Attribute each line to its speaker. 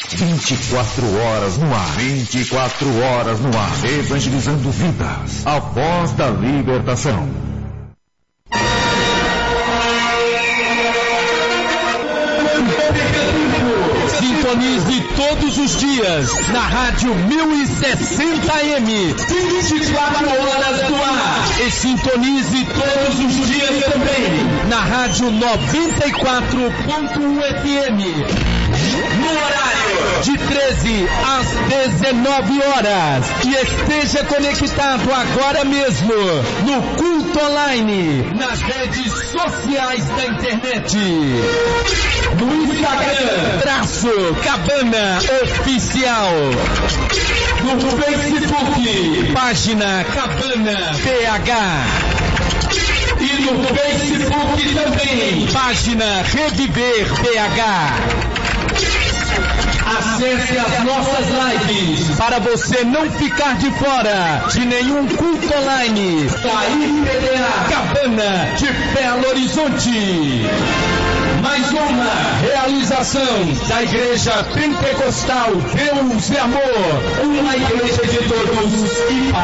Speaker 1: 24 horas no ar. 24 horas no ar. Evangelizando vidas. A voz da libertação.
Speaker 2: Sintonize todos os dias na Rádio 1060 AM, 24 horas no ar. E sintonize todos os dias também na Rádio 94.1 FM, no horário de 13 às 19 horas. E esteja conectado agora mesmo no culto online, nas redes sociais da internet. No Instagram, Cabana Oficial. No Facebook, página Cabana PH. E no Facebook também, página Reviver PH. Acesse as nossas lives para você não ficar de fora de nenhum culto online da IPDA Cabana de Belo Horizonte. Mais uma realização da Igreja Pentecostal Deus e Amor, uma igreja de todos e para